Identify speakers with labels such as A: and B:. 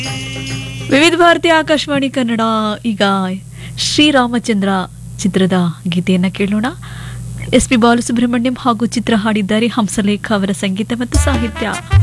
A: ವಿವಿಧ ಭಾರತಿ ಆಕಾಶವಾಣಿ ಕನ್ನಡ. ಈಗ ಶ್ರೀರಾಮಚಂದ್ರ ಚಿತ್ರದ ಗೀತೆಯನ್ನ ಕೇಳೋಣ. ಎಸ್ ಪಿ ಬಾಲಸುಬ್ರಹ್ಮಣ್ಯಂ ಹಾಗೂ ಚಿತ್ರ ಹಾಡಿದ್ದಾರೆ. ಹಂಸಲೇಖ ಅವರ ಸಂಗೀತ ಮತ್ತು ಸಾಹಿತ್ಯ.